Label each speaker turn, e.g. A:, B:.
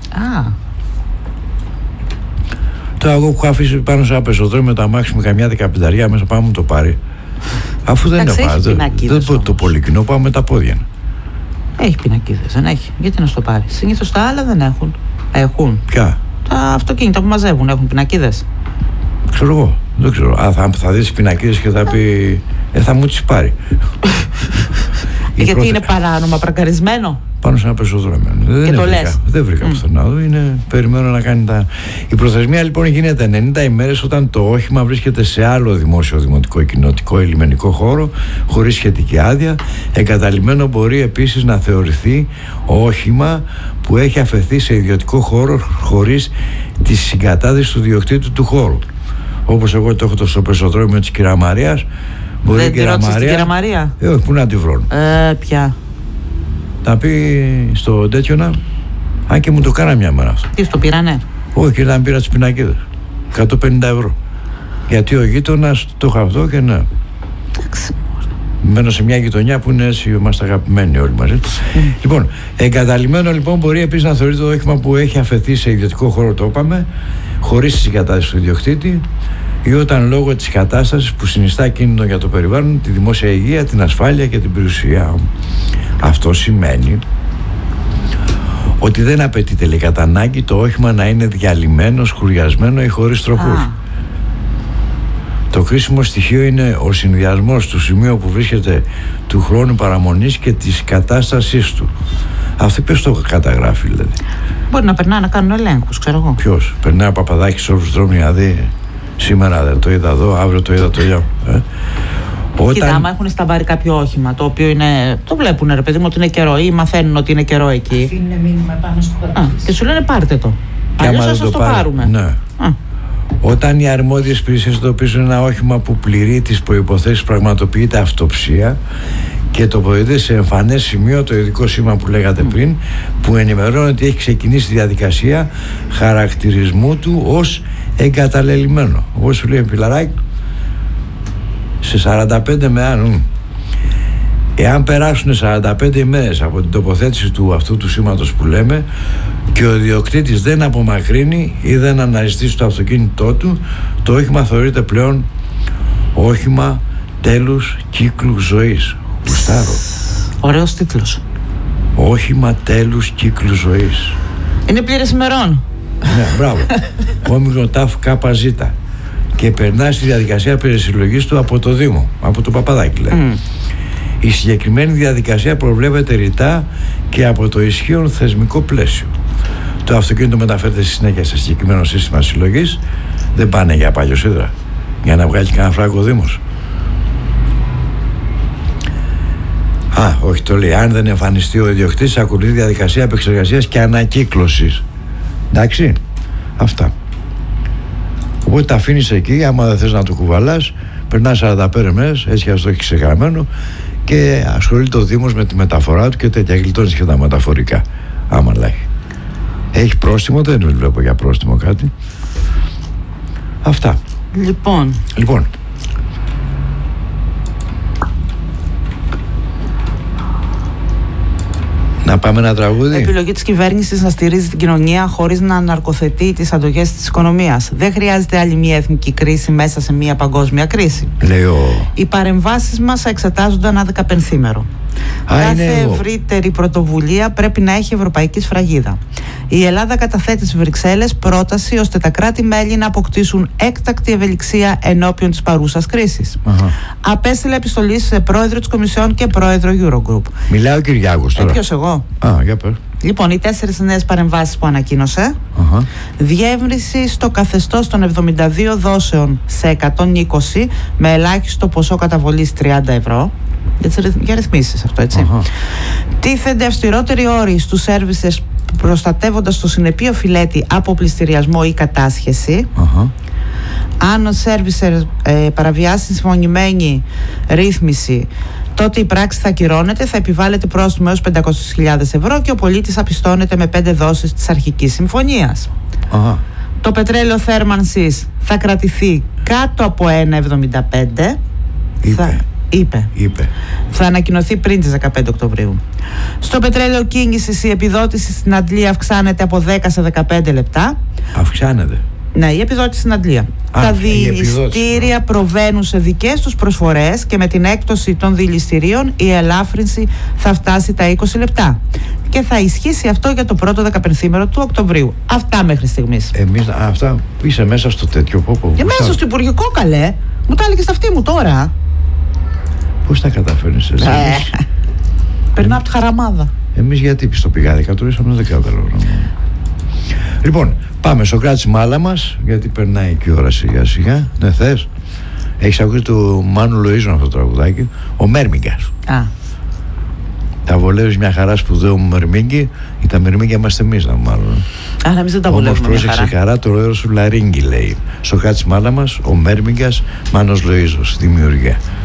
A: Τώρα εγώ που έχω αφήσει πάνω σε ένα πεζοδρόμιο το αμάξι με καμιά 15 μέσα, πάμε μου το πάρει. Αφού δεν είναι πάρα. Δεν το πολυκοινό, πάμε με τα πόδια.
B: Έχει πινακίδες, δεν έχει. Γιατί να στο πάρει? Συνήθως τα άλλα δεν έχουν. Έχουν.
A: Ποια?
B: Τα αυτοκίνητα που μαζεύουν έχουν πινακίδες.
A: Ξέρω εγώ. Δεν ξέρω. Θα δεις πινακίδες και θα πει. Θα μου τις πάρει.
B: Γιατί είναι παράνομα πρακαρισμένο.
A: Πάνω σε ένα πεζοδρόμιο. Δεν βρήκα πουθενά. Περιμένω να κάνει τα. Η προθεσμία λοιπόν γίνεται 90 ημέρες όταν το όχημα βρίσκεται σε άλλο δημόσιο, δημοτικό, κοινοτικό ή λιμενικό χώρο χωρίς σχετική άδεια. Εγκαταλειμμένο μπορεί επίσης να θεωρηθεί όχημα που έχει αφαιθεί σε ιδιωτικό χώρο χωρίς τη συγκατάδυση του διοκτήτου του χώρου. Όπως εγώ το έχω στο πεζοδρόμιο της Κυρία Μαρίας.
B: Δεν τη ρώτησες την Κυρία Μαρία?
A: Όχι, πού να τη βρω.
B: Ποια?
A: Θα πει στο τέτοιο να. Αν και μου το κάνα μια μέρα αυτό.
B: Τι στο πήρανε? Όχι,
A: και να πήρα τις πινακίδες. 150 ευρώ. Γιατί ο γείτονας το είχα αυτό και ναι.
B: Εντάξει.
A: Μένω σε μια γειτονιά που είναι έτσι, είμαστε αγαπημένοι όλοι μαζί. Λοιπόν, εγκαταλειμμένο λοιπόν μπορεί επίσης να θεωρείται το όχημα που έχει αφαιθεί σε ιδιωτικό χώρο, το είπαμε, χωρίς τη συγκατάσταση του ιδιοκτήτη, ή όταν λόγω της κατάστασης που συνιστά κίνδυνο για το περιβάλλον, τη δημόσια υγεία, την ασφάλεια και την περιουσία. Αυτό σημαίνει ότι δεν απαιτείται λέει κατά ανάγκη το όχημα να είναι διαλυμένο, σκουριασμένο ή χωρίς τροχούς. Το κρίσιμο στοιχείο είναι ο συνδυασμός του σημείου που βρίσκεται, του χρόνου παραμονής και της κατάστασής του. Αυτό ποιος το καταγράφει δηλαδή?
B: Μπορεί να περνά να κάνουν ελέγχους, ξέρω εγώ.
A: Ποιος? Περνάει ο Παπαδάκης σε όλους τους δρόμους να δει σήμερα δεν το είδα εδώ, αύριο το είδα το ίδιο.
B: Κοίτα, άμα έχουν σταμπάρει κάποιο όχημα το οποίο είναι. Το βλέπουν ρε παιδί μου ότι είναι καιρό ή μαθαίνουν ότι είναι καιρό εκεί.
C: Αφήνουν μήνυμα πάνω στο χαρτί.
B: Και σου λένε πάρτε το. Αλλιώς θα σας το πάρουμε.
A: Ναι. Όταν οι αρμόδιες υπηρεσίες εντοπίζουν ένα όχημα που πληρεί τις προϋποθέσεις, πραγματοποιείται αυτοψία και τοποθετείται σε εμφανές σημείο το ειδικό σήμα που λέγατε πριν, που ενημερώνει ότι έχει ξεκινήσει η διαδικασία χαρακτηρισμού του ως εγκαταλελειμμένο. Όπως σου λέει Πιλαράκη, σε 45 με άνω. Εάν περάσουν 45 ημέρες από την τοποθέτηση του αυτού του σήματος που λέμε και ο ιδιοκτήτης δεν απομακρύνει ή δεν αναζητήσει το αυτοκίνητό του, το όχημα θεωρείται πλέον όχημα τέλους κύκλου ζωής. Γουστάρω.
B: Ωραίος τίτλος.
A: Όχημα τέλους κύκλου ζωής.
B: Είναι πλήρες ημερών.
A: Ναι, μπράβο. Όμικρον τάφ ΚΖ. Και περνάει στη διαδικασία περισυλλογής του από το Δήμο, από τον Παπαδάκη λέει. Η συγκεκριμένη διαδικασία προβλέπεται ρητά και από το ισχύον θεσμικό πλαίσιο. Το αυτοκίνητο μεταφέρεται στη συνέχεια σε συγκεκριμένο σύστημα συλλογής. Δεν πάνε για παλιοσίδρα, για να βγάλει κανένα φράγκο ο Δήμος. Όχι, το λέει. Αν δεν εμφανιστεί ο ιδιοκτήτης, ακολουθεί διαδικασία επεξεργασίας και ανακύκλωσης. Εντάξει, αυτά. Οπότε τα αφήνεις εκεί, άμα δεν θες να το κουβαλάς, περνά 45 μέρες, έτσι και ας το έχει ξεγραμμένο, και ασχολείται ο Δήμος με τη μεταφορά του και τέτοια, γλιτώνεις και τα μεταφορικά, άμα λέει. Έχει πρόστιμο, δεν βλέπω για πρόστιμο κάτι. Αυτά. Λοιπόν. Να πάμε ένα τραγούδι.
B: Επιλογή της κυβέρνησης να στηρίζει την κοινωνία χωρίς να αναρκοθετεί τις αντοχές της οικονομίας. Δεν χρειάζεται άλλη μια εθνική κρίση μέσα σε μια παγκόσμια κρίση. Οι παρεμβάσεις μας εξετάζονται ανά 15ήμερο. Κάθε ευρύτερη πρωτοβουλία πρέπει να έχει ευρωπαϊκή σφραγίδα. Η Ελλάδα καταθέτει στις Βρυξέλλες πρόταση ώστε τα κράτη-μέλη να αποκτήσουν έκτακτη ευελιξία ενώπιον της παρούσας κρίσης. Απέστειλε επιστολή σε πρόεδρο της Κομισιόν και πρόεδρο Eurogroup.
A: Μιλάει ο Κυριάκος τώρα.
B: Ποιος εγώ?
A: Για πες.
B: Λοιπόν, οι 4 νέες παρεμβάσεις που ανακοίνωσε. Διεύρυνση στο καθεστώς των 72 δόσεων σε 120 με ελάχιστο ποσό καταβολής 30 ευρώ. Για ρυθμίσεις αυτό, έτσι. Τίθενται αυστηρότεροι όροι στους services προστατεύοντας το συνεπή οφειλέτη από πληστηριασμό ή κατάσχεση. Αν ο servicer παραβιάσει συμφωνημένη ρύθμιση, τότε η πράξη θα ακυρώνεται, θα επιβάλλεται πρόστιμο έως 500.000 ευρώ και ο πολίτης απιστώνεται με 5 δόσεις της αρχικής συμφωνίας. Το πετρέλαιο θέρμανσης θα κρατηθεί κάτω από 1,75. Είπε. Θα ανακοινωθεί πριν τις 15 Οκτωβρίου. Στο πετρέλαιο κίνησης η επιδότηση στην Αντλία αυξάνεται από 10 σε 15 λεπτά.
A: Αυξάνεται.
B: Ναι, η επιδότηση στην Αντλία. Τα διηλιστήρια προβαίνουν σε δικές τους προσφορές και με την έκπτωση των διηλιστηρίων η ελάφρυνση θα φτάσει τα 20 λεπτά. Και θα ισχύσει αυτό για το πρώτο 15ήμερο του Οκτωβρίου. Αυτά μέχρι στιγμής.
A: Αυτά είσαι μέσα στο τέτοιο πόπο.
B: Και μέσα στο υπουργικό, καλέ. Μου τα έλεγες αυτή μου τώρα.
A: Πώς τα καταφέρνεις εσύ?
B: Περνάω από τη χαραμάδα.
A: Εμείς γιατί πιστοπηγάδικα τουρίσαμε, δεν καταλαβαίνω. Λοιπόν, πάμε στο κράτσι μάλα μας, γιατί περνάει και η ώρα σιγά σιγά. Ναι, θες? Έχεις ακούσει του Μάνου Λοΐζου αυτό το τραγουδάκι? Ο Μέρμιγκας. Τα βολεύεις μια χαρά σπουδαίο Μερμίγκη, ή τα Μερμίγκια είμαστε εμείς μάλλον.
B: Αλλά εμείς δεν τα βολεύουμε.
A: Όμως πρόσεξε χαρά, το ρόλο σου Λαρίνγκη λέει. Στο κράτσι μάλα μας, ο Μέρμιγκας, Μάνος Λοΐζος, δημιουργία.